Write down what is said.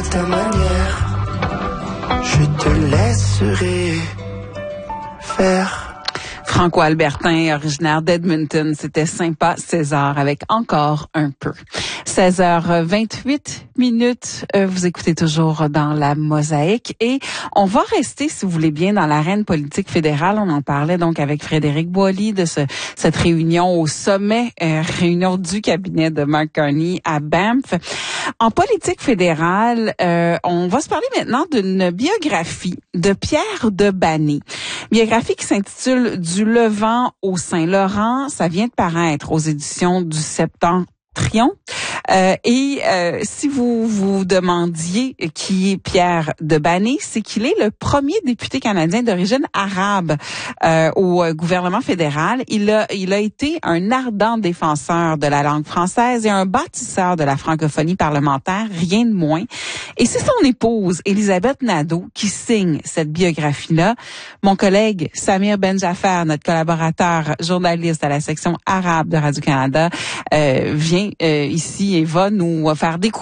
ta manière. Je te laisserai faire. Franco-Albertin, originaire d'Edmonton, c'était Sympa César avec Encore un peu. 16h28 minutes, vous écoutez toujours dans la Mosaïque et on va rester, si vous voulez bien, dans l'arène politique fédérale. On en parlait donc avec Frédéric Boily de cette réunion au sommet, réunion du cabinet de Mark Carney à Banff. En politique fédérale, on va se parler maintenant d'une biographie de Pierre Debaney. Biographie qui s'intitule Du Levant au Saint-Laurent. Ça vient de paraître aux éditions du Septentrion. Si vous vous demandiez qui est Pierre Debaney, c'est qu'il est le premier député canadien d'origine arabe au gouvernement fédéral. Il a été un ardent défenseur de la langue française et un bâtisseur de la francophonie parlementaire, rien de moins. Et c'est son épouse, Elisabeth Nadeau, qui signe cette biographie-là. Mon collègue Samir Benjafer, notre collaborateur journaliste à la section arabe de Radio-Canada, vient ici et va nous faire découvrir